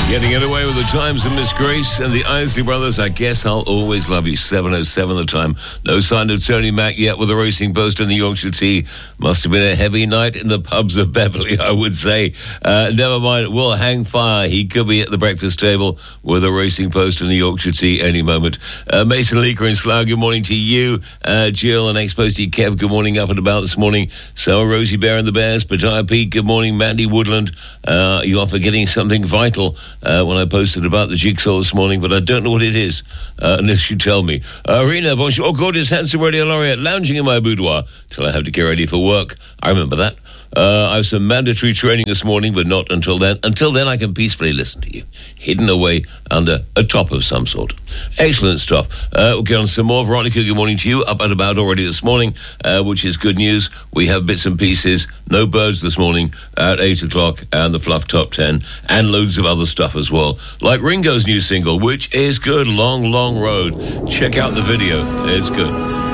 Getting it away with the Times and Miss Grace and the Isley Brothers. I guess I'll always love you. 7:07 the time. No sign of Tony Mack yet with a Racing Post in the Yorkshire Tea. Must have been a heavy night in the pubs of Beverley, I would say. Never mind. We'll hang fire. He could be at the breakfast table with a Racing Post in the Yorkshire Tea any moment. Mason Leaker in Slough, good morning to you. Jill and ex-postie Kev, good morning up and about this morning. So Rosie Bear and the Bears. Pattaya Pete, good morning. Mandy Woodland, you are forgetting something vital. When I posted about the jigsaw this morning, but I don't know what it is, unless you tell me. Rena, bonjour, gorgeous, handsome radio laureate, lounging in my boudoir till I have to get ready for work. I remember that. I have some mandatory training this morning, but not until then. Until then, I can peacefully listen to you, hidden away under a top of some sort. Excellent stuff. We'll get on some more. Veronica, good morning to you. Up and about already this morning, which is good news. We have bits and pieces. No birds this morning at 8 o'clock and the Fluff Top 10 and loads of other stuff as well. Like Ringo's new single, which is good. Long, Long Road. Check out the video. It's good.